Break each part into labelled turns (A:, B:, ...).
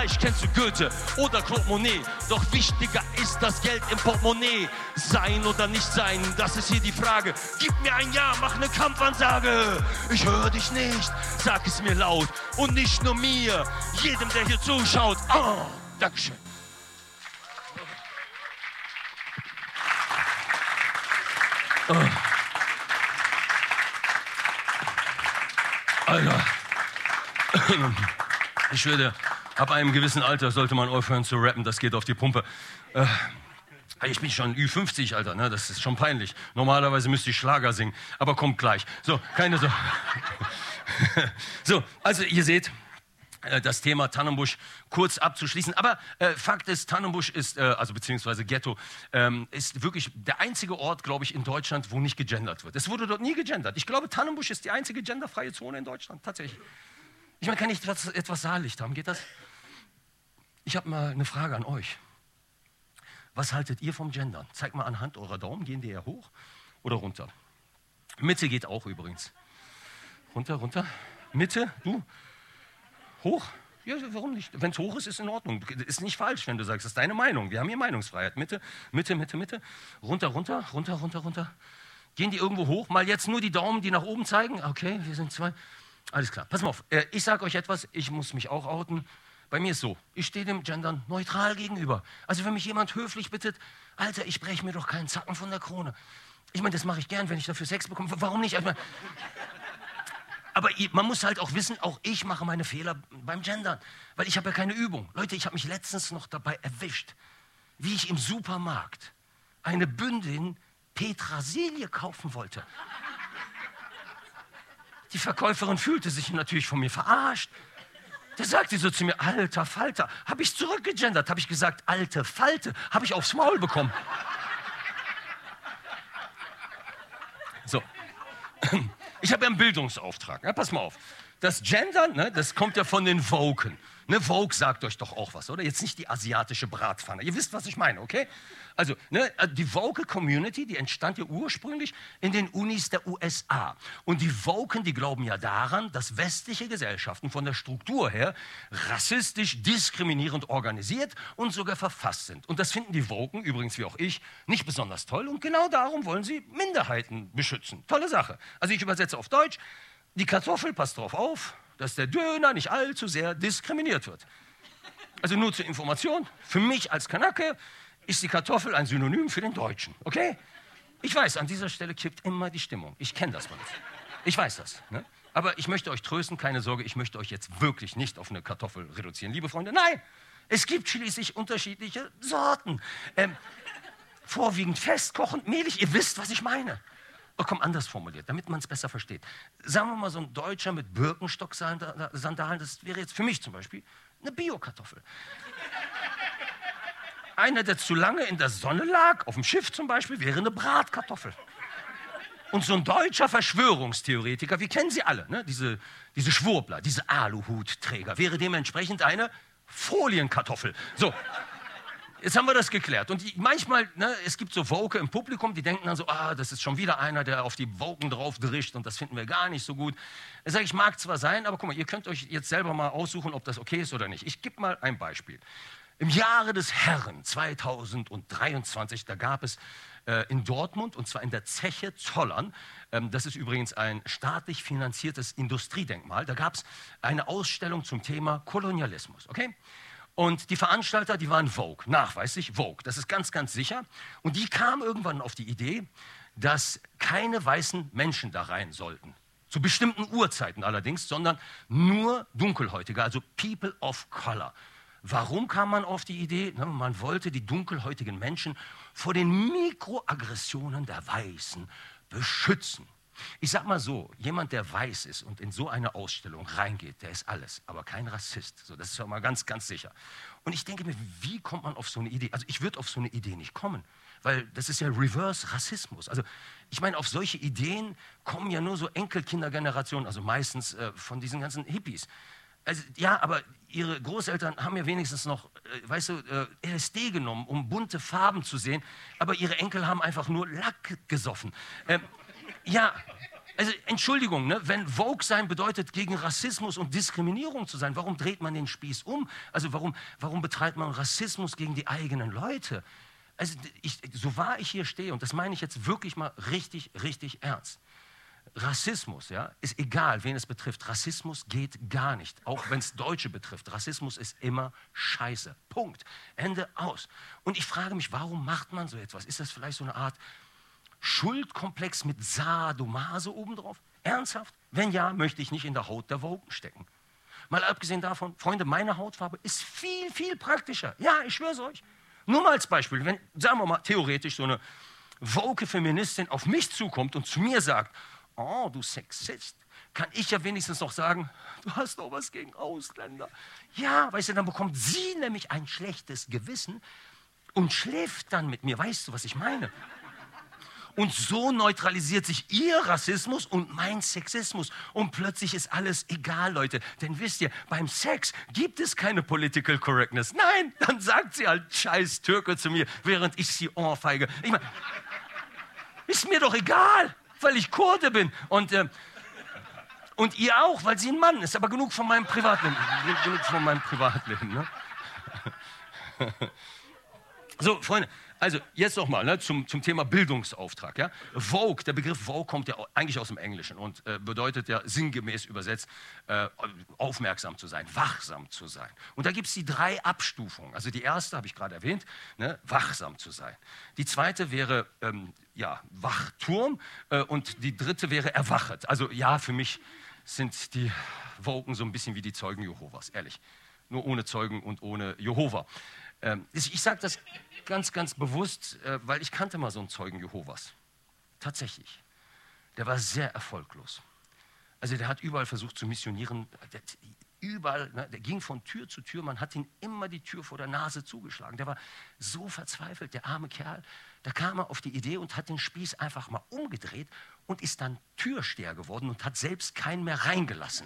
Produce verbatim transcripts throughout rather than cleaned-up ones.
A: Ich kennst du Goethe oder Claude Monet, doch wichtiger ist das Geld im Portemonnaie. Sein oder nicht sein, das ist hier die Frage. Gib mir ein Ja, mach ne Kampfansage. Ich höre dich nicht, sag es mir laut. Und nicht nur mir, jedem, der hier zuschaut. Oh, Dankeschön. Oh. Alter, ich würde, ab einem gewissen Alter sollte man aufhören zu rappen, das geht auf die Pumpe. Äh, ich bin schon Ü fünfzig, Alter, ne? Das ist schon peinlich. Normalerweise müsste ich Schlager singen, aber kommt gleich. So, keine Sorge. So, also ihr seht, das Thema Tannenbusch kurz abzuschließen. Aber äh, Fakt ist, Tannenbusch ist, äh, also beziehungsweise Ghetto, ähm, ist wirklich der einzige Ort, glaube ich, in Deutschland, wo nicht gegendert wird. Es wurde dort nie gegendert. Ich glaube, Tannenbusch ist die einzige genderfreie Zone in Deutschland, tatsächlich. Ich meine, kann ich etwas, etwas Saallicht haben? Geht das? Ich habe mal eine Frage an euch. Was haltet ihr vom Gendern? Zeigt mal anhand eurer Daumen, gehen die eher hoch oder runter? Mitte geht auch übrigens. Runter, runter. Mitte, du? Hoch? Ja, warum nicht? Wenn es hoch ist, ist in Ordnung. Ist nicht falsch, wenn du sagst, das ist deine Meinung. Wir haben hier Meinungsfreiheit. Mitte, Mitte, Mitte, Mitte. Runter, runter, runter, runter, runter. Gehen die irgendwo hoch? Mal jetzt nur die Daumen, die nach oben zeigen. Okay, wir sind zwei. Alles klar. Pass mal auf. Ich sage euch etwas, ich muss mich auch outen. Bei mir ist so, ich stehe dem Gendern neutral gegenüber. Also wenn mich jemand höflich bittet, Alter, ich breche mir doch keinen Zacken von der Krone. Ich meine, das mache ich gern, wenn ich dafür Sex bekomme. Warum nicht? Ich meine, aber man muss halt auch wissen, auch ich mache meine Fehler beim Gendern, weil ich habe ja keine Übung. Leute, ich habe mich letztens noch dabei erwischt, wie ich im Supermarkt eine Bündin Petersilie kaufen wollte. Die Verkäuferin fühlte sich natürlich von mir verarscht. Da sagte sie so zu mir, alter Falter. Habe ich zurückgegendert, habe ich gesagt, alte Falte, habe ich aufs Maul bekommen. So. Ich habe ja einen Bildungsauftrag. Ja, pass mal auf. Das Gendern, ne, das kommt ja von den Woken. Ne, Vogue sagt euch doch auch was, oder? Jetzt nicht die asiatische Bratpfanne. Ihr wisst, was ich meine, okay? Also, ne, die Woke Community, die entstand ja ursprünglich in den Unis der U S A. Und die Woken, die glauben ja daran, dass westliche Gesellschaften von der Struktur her rassistisch, diskriminierend organisiert und sogar verfasst sind. Und das finden die Woken, übrigens wie auch ich, nicht besonders toll. Und genau darum wollen sie Minderheiten beschützen. Tolle Sache. Also ich übersetze auf Deutsch. Die Kartoffel, passt drauf auf, dass der Döner nicht allzu sehr diskriminiert wird. Also nur zur Information, für mich als Kanake ist die Kartoffel ein Synonym für den Deutschen, okay? Ich weiß, an dieser Stelle kippt immer die Stimmung. Ich kenne das mal. Ich weiß das. Ne? Aber ich möchte euch trösten, keine Sorge, ich möchte euch jetzt wirklich nicht auf eine Kartoffel reduzieren. Liebe Freunde, nein, es gibt schließlich unterschiedliche Sorten. Ähm, vorwiegend festkochend, mehlig, ihr wisst, was ich meine. Oh, komm, anders formuliert, damit man es besser versteht. Sagen wir mal, so ein Deutscher mit Birkenstock-Sandalen, das wäre jetzt für mich zum Beispiel eine Bio-Kartoffel. Einer, der zu lange in der Sonne lag, auf dem Schiff zum Beispiel, wäre eine Bratkartoffel. Und so ein deutscher Verschwörungstheoretiker, wir kennen sie alle, ne? diese, diese Schwurbler, diese Aluhutträger, wäre dementsprechend eine Folienkartoffel. So. Jetzt haben wir das geklärt. Und die, manchmal, ne, es gibt so Woke im Publikum, die denken dann so, ah, das ist schon wieder einer, der auf die Woken drauf drischt und das finden wir gar nicht so gut. Ich sage, ich mag zwar sein, aber guck mal, ihr könnt euch jetzt selber mal aussuchen, ob das okay ist oder nicht. Ich gebe mal ein Beispiel. Im Jahre des Herrn zweitausenddreiundzwanzig, da gab es äh, in Dortmund, und zwar in der Zeche Zollern, ähm, das ist übrigens ein staatlich finanziertes Industriedenkmal, da gab es eine Ausstellung zum Thema Kolonialismus, okay? Und die Veranstalter, die waren Vogue, nachweislich Vogue, das ist ganz, ganz sicher. Und die kamen irgendwann auf die Idee, dass keine weißen Menschen da rein sollten. Zu bestimmten Uhrzeiten allerdings, sondern nur Dunkelhäutige, also People of Color. Warum kam man auf die Idee? Man wollte die dunkelhäutigen Menschen vor den Mikroaggressionen der Weißen beschützen. Ich sag mal so, jemand, der weiß ist und in so eine Ausstellung reingeht, der ist alles, aber kein Rassist. So, das ist ja mal ganz, ganz sicher. Und ich denke mir, wie kommt man auf so eine Idee? Also ich würde auf so eine Idee nicht kommen, weil das ist ja Reverse-Rassismus. Also ich meine, auf solche Ideen kommen ja nur so Enkelkindergenerationen, also meistens äh, von diesen ganzen Hippies. Also, ja, aber ihre Großeltern haben ja wenigstens noch, äh, weißt du, äh, L S D genommen, um bunte Farben zu sehen, aber ihre Enkel haben einfach nur Lack gesoffen. Ähm, Ja, Also Entschuldigung, ne? Wenn Vogue sein bedeutet, gegen Rassismus und Diskriminierung zu sein, warum dreht man den Spieß um? Also warum, warum betreibt man Rassismus gegen die eigenen Leute? Also ich, so wahr ich hier stehe, und das meine ich jetzt wirklich mal richtig, richtig ernst. Rassismus, ja, ist egal, wen es betrifft. Rassismus geht gar nicht, auch wenn es Deutsche betrifft. Rassismus ist immer Scheiße. Punkt. Ende aus. Und ich frage mich, warum macht man so etwas? Ist das vielleicht so eine Art Schuldkomplex mit Sadomaso obendrauf? Ernsthaft? Wenn ja, möchte ich nicht in der Haut der Woken stecken. Mal abgesehen davon, Freunde, meine Hautfarbe ist viel, viel praktischer. Ja, ich schwöre es euch. Nur mal als Beispiel, wenn, sagen wir mal, theoretisch so eine woke Feministin auf mich zukommt und zu mir sagt, oh, du Sexist, kann ich ja wenigstens noch sagen, du hast doch was gegen Ausländer. Ja, weißt du, dann bekommt sie nämlich ein schlechtes Gewissen und schläft dann mit mir. Weißt du, was ich meine? Und so neutralisiert sich ihr Rassismus und mein Sexismus. Und plötzlich ist alles egal, Leute. Denn wisst ihr, beim Sex gibt es keine Political Correctness. Nein, dann sagt sie halt scheiß Türke zu mir, während ich sie ohrfeige. Ich meine, ist mir doch egal, weil ich Kurde bin. Und, äh, und ihr auch, weil sie ein Mann ist. Aber genug von meinem Privatleben. Genug von meinem Privatleben, ne? So, Freunde, also jetzt nochmal ne, zum, zum Thema Bildungsauftrag. Ja? Vogue, der Begriff Vogue kommt ja eigentlich aus dem Englischen und äh, bedeutet ja sinngemäß übersetzt, äh, aufmerksam zu sein, wachsam zu sein. Und da gibt es die drei Abstufungen. Also die erste habe ich gerade erwähnt, ne, wachsam zu sein. Die zweite wäre ähm, ja, Wachturm äh, und die dritte wäre erwachet. Also ja, für mich sind die Woken so ein bisschen wie die Zeugen Jehovas, ehrlich. Nur ohne Zeugen und ohne Jehova. Ähm, ich ich sage das ganz, ganz bewusst, äh, weil ich kannte mal so einen Zeugen Jehovas. Tatsächlich. Der war sehr erfolglos. Also der hat überall versucht zu missionieren. Der, überall, ne, der ging von Tür zu Tür. Man hat ihm immer die Tür vor der Nase zugeschlagen. Der war so verzweifelt, der arme Kerl. Da kam er auf die Idee und hat den Spieß einfach mal umgedreht und ist dann Türsteher geworden und hat selbst keinen mehr reingelassen.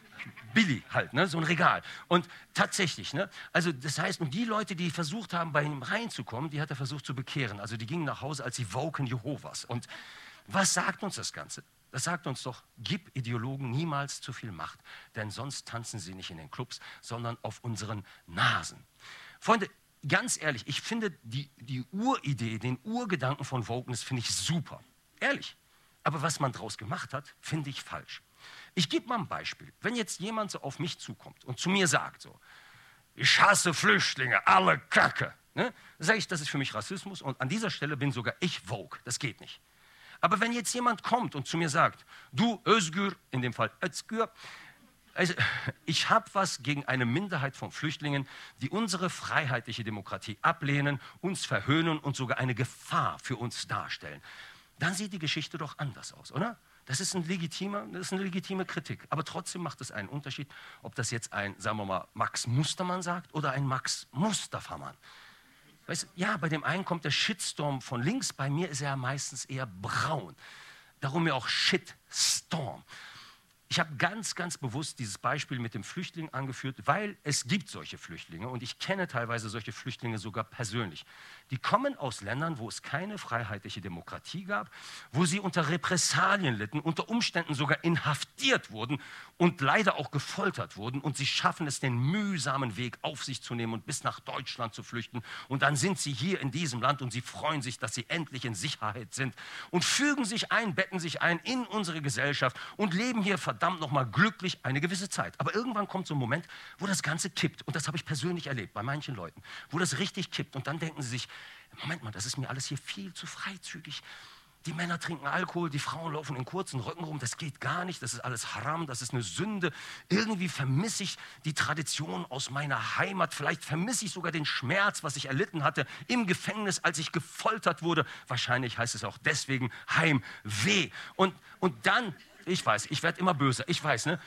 A: Billy halt, ne? So ein Regal. Und tatsächlich, ne? Also das heißt, und die Leute, die versucht haben, bei ihm reinzukommen, die hat er versucht zu bekehren. Also die gingen nach Hause als die Woken Jehovas. Und was sagt uns das Ganze? Das sagt uns doch, gib Ideologen niemals zu viel Macht, denn sonst tanzen sie nicht in den Clubs, sondern auf unseren Nasen. Freunde, ganz ehrlich, ich finde die, die Uridee, den Urgedanken von Wokeness finde ich super. Ehrlich. Aber was man daraus gemacht hat, finde ich falsch. Ich gebe mal ein Beispiel. Wenn jetzt jemand so auf mich zukommt und zu mir sagt so, ich hasse Flüchtlinge, alle Kacke, ne? Dann sage ich, das ist für mich Rassismus und an dieser Stelle bin sogar ich Vogue. Das geht nicht. Aber wenn jetzt jemand kommt und zu mir sagt, du Özgür, in dem Fall Özgür, also ich habe was gegen eine Minderheit von Flüchtlingen, die unsere freiheitliche Demokratie ablehnen, uns verhöhnen und sogar eine Gefahr für uns darstellen, dann sieht die Geschichte doch anders aus, oder? Das ist, ein legitimer, das ist eine legitime Kritik. Aber trotzdem macht es einen Unterschied, ob das jetzt ein, sagen wir mal, Max Mustermann sagt oder ein Max Mustafa-Mann. Weißt du, ja, bei dem einen kommt der Shitstorm von links, bei mir ist er meistens eher braun. Darum ja auch Shitstorm. Ich habe ganz, ganz bewusst dieses Beispiel mit dem Flüchtling angeführt, weil es gibt solche Flüchtlinge und ich kenne teilweise solche Flüchtlinge sogar persönlich. Die kommen aus Ländern, wo es keine freiheitliche Demokratie gab, wo sie unter Repressalien litten, unter Umständen sogar inhaftiert wurden und leider auch gefoltert wurden und sie schaffen es, den mühsamen Weg auf sich zu nehmen und bis nach Deutschland zu flüchten und dann sind sie hier in diesem Land und sie freuen sich, dass sie endlich in Sicherheit sind und fügen sich ein, betten sich ein in unsere Gesellschaft und leben hier verdammt verdammt nochmal glücklich eine gewisse Zeit. Aber irgendwann kommt so ein Moment, wo das Ganze kippt. Und das habe ich persönlich erlebt bei manchen Leuten. Wo das richtig kippt. Und dann denken sie sich, Moment mal, das ist mir alles hier viel zu freizügig. Die Männer trinken Alkohol, die Frauen laufen in kurzen Röcken rum. Das geht gar nicht, das ist alles Haram, das ist eine Sünde. Irgendwie vermisse ich die Tradition aus meiner Heimat. Vielleicht vermisse ich sogar den Schmerz, was ich erlitten hatte im Gefängnis, als ich gefoltert wurde. Wahrscheinlich heißt es auch deswegen Heimweh. Und, und dann... Ich weiß, ich werde immer böser, ich weiß, ne?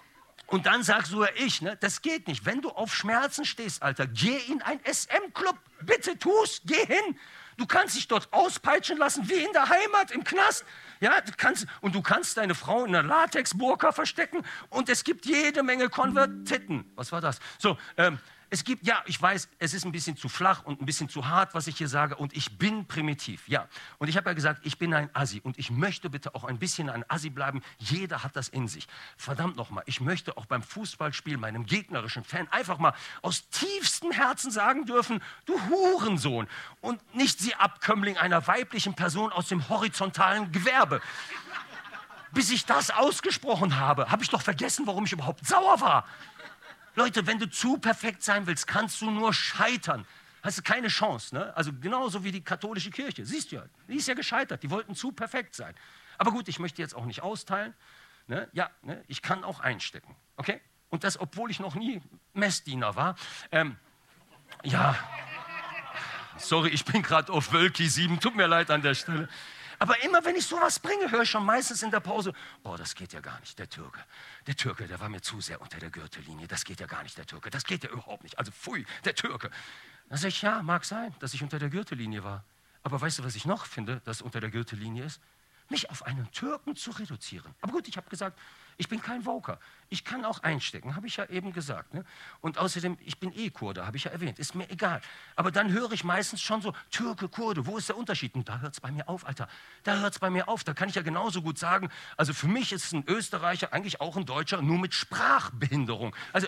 A: Und dann sag sogar ich, ne? Das geht nicht. Wenn du auf Schmerzen stehst, Alter, geh in ein S M-Club. Bitte tu's, geh hin. Du kannst dich dort auspeitschen lassen, wie in der Heimat, im Knast. Ja, du kannst, und du kannst deine Frau in einer Latex-Burka verstecken und es gibt jede Menge Konvertiten. Was war das? So, ähm, Es gibt, ja, ich weiß, es ist ein bisschen zu flach und ein bisschen zu hart, was ich hier sage. Und ich bin primitiv, ja. Und ich habe ja gesagt, ich bin ein Assi. Und ich möchte bitte auch ein bisschen ein Assi bleiben. Jeder hat das in sich. Verdammt nochmal, ich möchte auch beim Fußballspiel meinem gegnerischen Fan einfach mal aus tiefstem Herzen sagen dürfen, du Hurensohn. Und nicht sie Abkömmling einer weiblichen Person aus dem horizontalen Gewerbe. Bis ich das ausgesprochen habe, habe ich doch vergessen, warum ich überhaupt sauer war. Leute, wenn du zu perfekt sein willst, kannst du nur scheitern. Hast du keine Chance. Ne? Also genauso wie die katholische Kirche. Siehst du ja, die ist ja gescheitert. Die wollten zu perfekt sein. Aber gut, ich möchte jetzt auch nicht austeilen. Ne? Ja, ne? Ich kann auch einstecken. Okay? Und das, obwohl ich noch nie Messdiener war. Ähm, ja, sorry, ich bin gerade auf Wölki sieben. Tut mir leid an der Stelle. Aber immer, wenn ich sowas bringe, höre ich schon meistens in der Pause, boah, das geht ja gar nicht, der Türke. Der Türke, der war mir zu sehr unter der Gürtellinie. Das geht ja gar nicht, der Türke. Das geht ja überhaupt nicht. Also pfui, der Türke. Dann sage ich, ja, mag sein, dass ich unter der Gürtellinie war. Aber weißt du, was ich noch finde, dass unter der Gürtellinie ist? Mich auf einen Türken zu reduzieren. Aber gut, ich habe gesagt, ich bin kein Woker. Ich kann auch einstecken, habe ich ja eben gesagt. Ne? Und außerdem, ich bin eh Kurde, habe ich ja erwähnt. Ist mir egal. Aber dann höre ich meistens schon so, Türke, Kurde, wo ist der Unterschied? Und da hört es bei mir auf, Alter. Da hört es bei mir auf. Da kann ich ja genauso gut sagen, also für mich ist ein Österreicher eigentlich auch ein Deutscher, nur mit Sprachbehinderung. Also...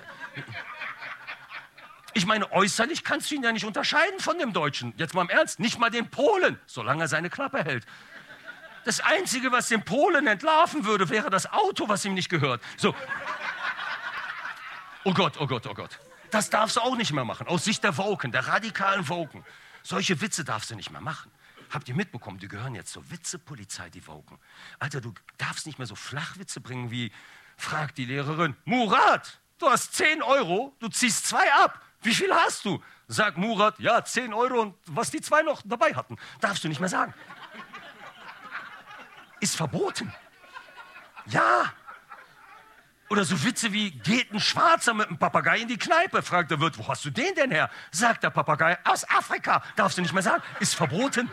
A: Ich meine, äußerlich kannst du ihn ja nicht unterscheiden von dem Deutschen. Jetzt mal im Ernst, nicht mal den Polen, solange er seine Klappe hält. Das Einzige, was den Polen entlarven würde, wäre das Auto, was ihm nicht gehört. So. Oh Gott, oh Gott, oh Gott. Das darfst du auch nicht mehr machen, aus Sicht der Woken, der radikalen Woken. Solche Witze darfst du nicht mehr machen. Habt ihr mitbekommen, die gehören jetzt zur Witzepolizei, die Woken. Alter, du darfst nicht mehr so Flachwitze bringen wie, fragt die Lehrerin, Murat, du hast zehn Euro, du ziehst zwei ab. Wie viel hast du? Sagt Murat, ja, zehn Euro und was die zwei noch dabei hatten. Darfst du nicht mehr sagen. Ist verboten. Ja. Oder so Witze wie, geht ein Schwarzer mit einem Papagei in die Kneipe? Fragt der Wirt, wo hast du den denn her? Sagt der Papagei, aus Afrika. Darfst du nicht mehr sagen. Ist verboten.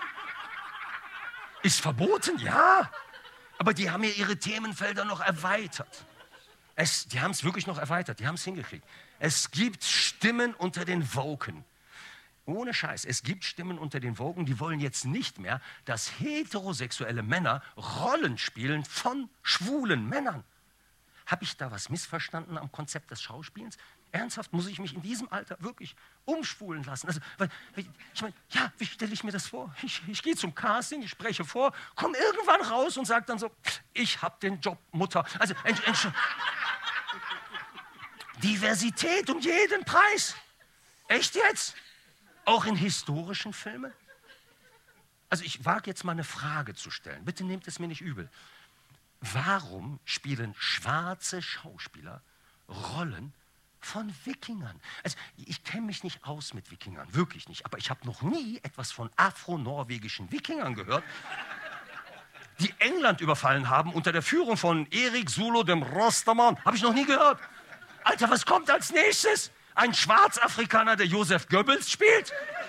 A: Ist verboten, ja. Aber die haben ja ihre Themenfelder noch erweitert. Es, die haben es wirklich noch erweitert, die haben es hingekriegt. Es gibt Stimmen unter den Woken. Ohne Scheiß, es gibt Stimmen unter den Woken, die wollen jetzt nicht mehr, dass heterosexuelle Männer Rollen spielen von schwulen Männern. Habe ich da was missverstanden am Konzept des Schauspielens? Ernsthaft, muss ich mich in diesem Alter wirklich umschwulen lassen? Also, weil, ich meine, ja, wie stelle ich mir das vor? Ich, ich gehe zum Casting, ich spreche vor, komme irgendwann raus und sage dann so, ich habe den Job Mutter. Also, Entschuldigung. Diversität um jeden Preis. Echt jetzt? Auch in historischen Filmen? Also ich wage jetzt mal eine Frage zu stellen. Bitte nehmt es mir nicht übel. Warum spielen schwarze Schauspieler Rollen von Wikingern? Also ich kenne mich nicht aus mit Wikingern, wirklich nicht. Aber ich habe noch nie etwas von afro-norwegischen Wikingern gehört, die England überfallen haben unter der Führung von Erik Sulo dem Rostermann. Habe ich noch nie gehört. Alter, was kommt als nächstes? Ein Schwarzafrikaner, der Joseph Goebbels spielt?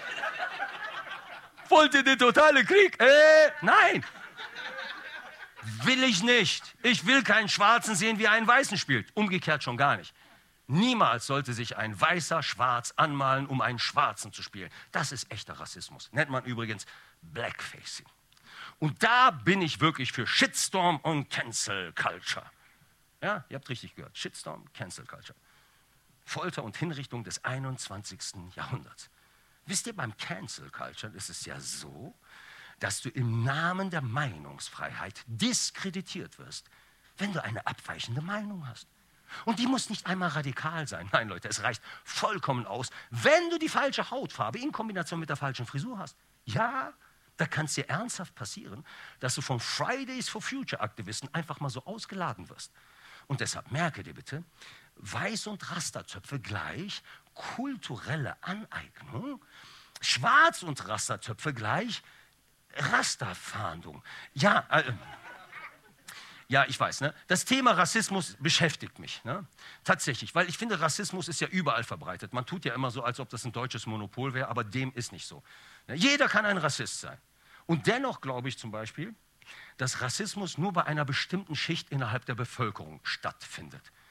A: Wollt ihr den totalen Krieg? Äh, nein. Will ich nicht. Ich will keinen Schwarzen sehen, wie einen Weißen spielt. Umgekehrt schon gar nicht. Niemals sollte sich ein Weißer schwarz anmalen, um einen Schwarzen zu spielen. Das ist echter Rassismus. Nennt man übrigens Blackfacing. Und da bin ich wirklich für Shitstorm und Cancel Culture. Ja, ihr habt richtig gehört. Shitstorm, Cancel Culture. Folter und Hinrichtung des einundzwanzigsten Jahrhunderts. Wisst ihr, beim Cancel Culture ist es ja so, dass du im Namen der Meinungsfreiheit diskreditiert wirst, wenn du eine abweichende Meinung hast. Und die muss nicht einmal radikal sein. Nein, Leute, es reicht vollkommen aus, wenn du die falsche Hautfarbe in Kombination mit der falschen Frisur hast. Ja, da kann es dir ernsthaft passieren, dass du von Fridays for Future Aktivisten einfach mal so ausgeladen wirst. Und deshalb merke dir bitte, Weiß- und Rasterzöpfe gleich kulturelle Aneignung, Schwarz- und Rasterzöpfe gleich Rasterfahndung. Ja, äh, ja, ich weiß, ne? Das Thema Rassismus beschäftigt mich, ne? Tatsächlich, weil ich finde, Rassismus ist ja überall verbreitet. Man tut ja immer so, als ob das ein deutsches Monopol wäre, aber dem ist nicht so. Jeder kann ein Rassist sein. Und dennoch glaube ich zum Beispiel, dass Rassismus nur bei einer bestimmten Schicht innerhalb der Bevölkerung stattfindet.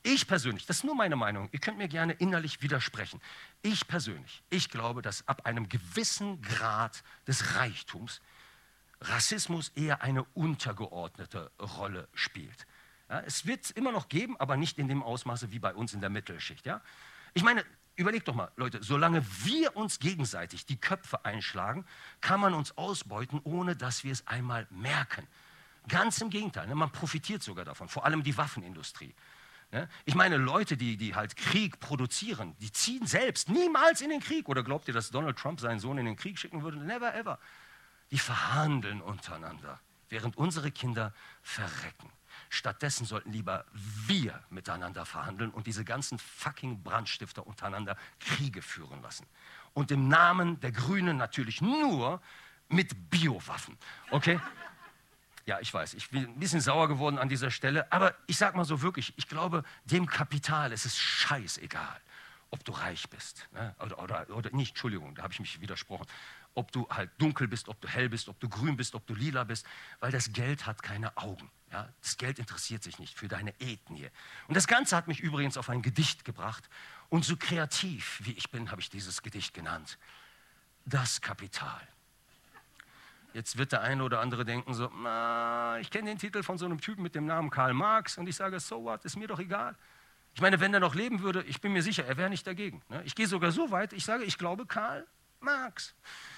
A: Ich persönlich, das ist nur meine Meinung, ihr könnt mir gerne innerlich widersprechen. Ich persönlich, ich glaube, dass ab einem gewissen Grad des Reichtums Rassismus eher eine untergeordnete Rolle spielt. Ja, es wird es immer noch geben, aber nicht in dem Ausmaße wie bei uns in der Mittelschicht. Ja? Ich meine, überlegt doch mal, Leute, solange wir uns gegenseitig die Köpfe einschlagen, kann man uns ausbeuten, ohne dass wir es einmal merken. Ganz im Gegenteil, ne? Man profitiert sogar davon, vor allem die Waffenindustrie. Ne? Ich meine, Leute, die, die halt Krieg produzieren, die ziehen selbst niemals in den Krieg. Oder glaubt ihr, dass Donald Trump seinen Sohn in den Krieg schicken würde? Never ever. Die verhandeln untereinander, während unsere Kinder verrecken. Stattdessen sollten lieber wir miteinander verhandeln und diese ganzen fucking Brandstifter untereinander Kriege führen lassen. Und im Namen der Grünen natürlich nur mit Biowaffen. Okay? Ja, ich weiß, ich bin ein bisschen sauer geworden an dieser Stelle, aber ich sag mal so wirklich, ich glaube, dem Kapital ist es scheißegal, ob du reich bist, ne? oder, oder, oder nicht, Entschuldigung, da habe ich mich widersprochen, ob du halt dunkel bist, ob du hell bist, ob du grün bist, ob du lila bist, weil das Geld hat keine Augen. Ja? Das Geld interessiert sich nicht für deine Ethnie. Und das Ganze hat mich übrigens auf ein Gedicht gebracht und so kreativ wie ich bin, habe ich dieses Gedicht genannt. Das Kapital. Jetzt wird der eine oder andere denken so, na, ich kenne den Titel von so einem Typen mit dem Namen Karl Marx und ich sage, so what, ist mir doch egal. Ich meine, wenn er noch leben würde, ich bin mir sicher, er wäre nicht dagegen. Ne? Ich gehe sogar so weit, ich sage, ich glaube Karl Marx.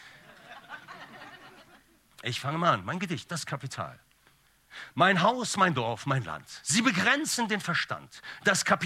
A: Ich fange mal an, mein Gedicht, das Kapital. Mein Haus, mein Dorf, mein Land, sie begrenzen den Verstand. Das Kapital